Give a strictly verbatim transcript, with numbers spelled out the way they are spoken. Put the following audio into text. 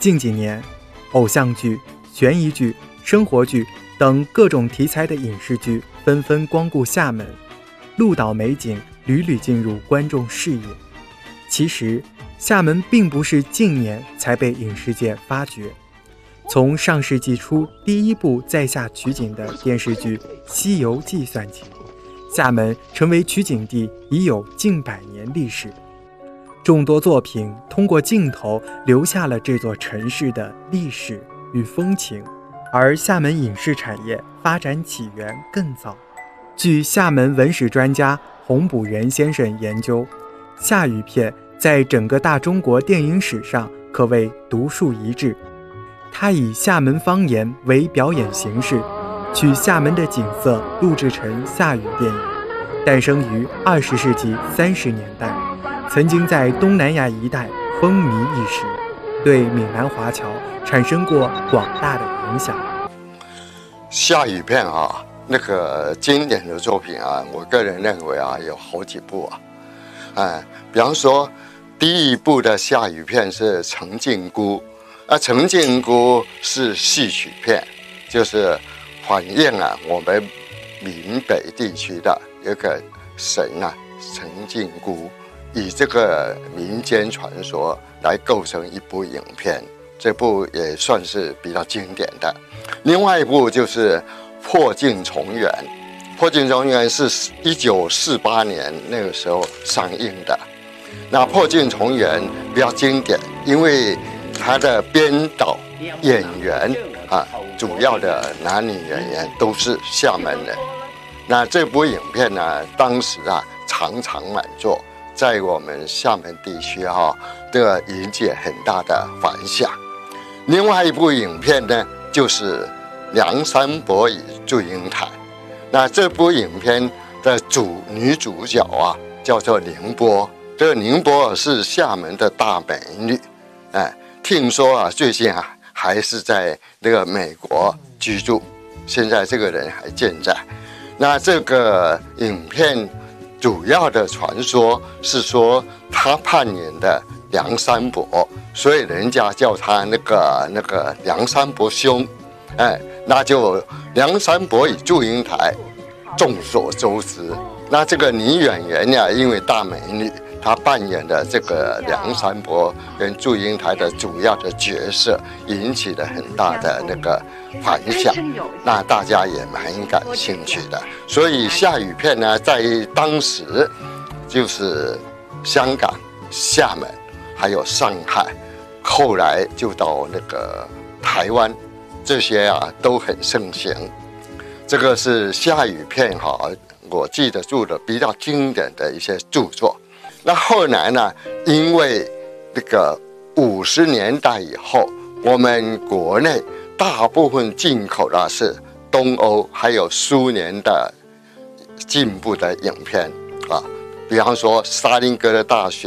近几年，偶像剧、悬疑剧、生活剧等各种题材的影视剧纷纷光顾厦门，鹿岛美景屡屡进入观众视野。其实，厦门并不是近年才被影视界发掘。从上世纪初第一部在厦取景的电视剧《西游记》算起，厦门成为取景地已有近百年历史。众多作品通过镜头留下了这座城市的历史与风情，而厦门影视产业发展起源更早。据厦门文史专家洪补元先生研究，厦语片在整个大中国电影史上可谓独树一帜。他以厦门方言为表演形式，取厦门的景色录制成厦语电影，诞生于二十世纪三十年代，曾经在东南亚一带风靡一时，对闽南华侨产生过广大的影响。 厦语片啊，那个经典的作品啊，我个人认为啊，有好几部啊，哎，比方说第一部的厦语片是《陈靖姑》。啊，陈靖姑是戏曲片，就是反映啊我们闽北地区的一个神啊陈靖姑，以这个民间传说来构成一部影片，这部也算是比较经典的。另外一部就是《破镜重圆》，《破镜重圆》是一九四八年那个时候上映的。那《破镜重圆》比较经典，因为他的编导、演员啊，主要的男女演员都是厦门人。那这部影片呢，当时啊场场满座，在我们厦门地区哈、啊，这个引起很大的反响。另外一部影片呢，就是《梁山伯与祝英台》。那这部影片的主女主角啊，叫做宁波。这个宁波是厦门的大美女，哎。听说啊，最近啊还是在那个美国居住，现在这个人还健在。那这个影片主要的传说是说他扮演的梁山伯，所以人家叫他那个那个梁山伯兄，哎，那就梁山伯与祝英台，众所周知。那这个女演员呀，因为大美女。他扮演的这个梁山伯跟祝英台的主要的角色，引起了很大的那个反响，那大家也蛮感兴趣的。所以厦语片呢，在当时就是香港、厦门还有上海，后来就到那个台湾，这些啊都很盛行。这个是厦语片哈，我记得住的比较经典的一些著作。那后来呢？因为这个五十年代以后，我们国内大部分进口的是东欧还有苏联的进步的影片啊，比方说《沙林格勒大学》